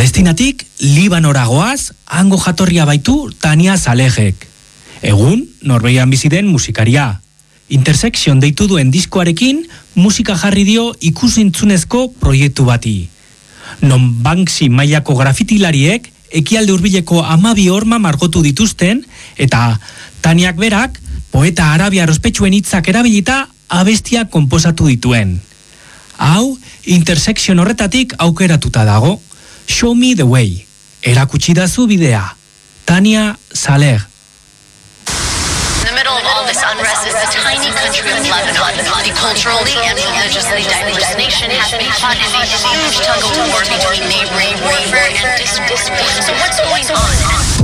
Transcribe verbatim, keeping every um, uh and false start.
Palestinatik Libanoragoaz, hango jatorria baitu Tania Salehek. Egun, Norvegian bizi den musikaria. Intersection deitu duen diskoarekin, musika jarri dio ikusentzunezko proiektu bati. Non Banksy mailako grafitilariek ekialde hurbileko hamabi horma margotu dituzten, eta Taniak berak, poeta arabiar ospetsuen hitzak erabilita, abestia konposatu dituen. Hau, Intersection horretatik aukeratuta dago. Show me the way. Erakutsi dazu bidea. Tania Saleh. In the middle of all this unrest is the tiny country of Lebanon, the culturally and religiously diverse nation has been caught in a huge tug of war between neighboring warfare and discord. So what's going on?